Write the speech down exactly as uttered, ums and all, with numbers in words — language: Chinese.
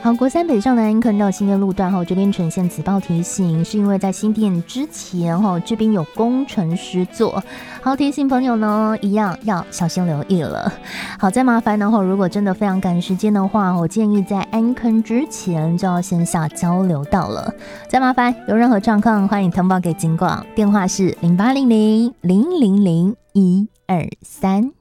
好，国三北上的安坑到新店路段后，这边呈现紫报提醒，是因为在新店之前哈，这边有工程师做。好，提醒朋友呢，一样要小心留意了。好，再麻烦呢，如果真的非常赶时间的话，我建议在安坑之前就要先下交流道了。再麻烦有任何状况，欢迎通报给警广，电话是零八零零零零零一二三。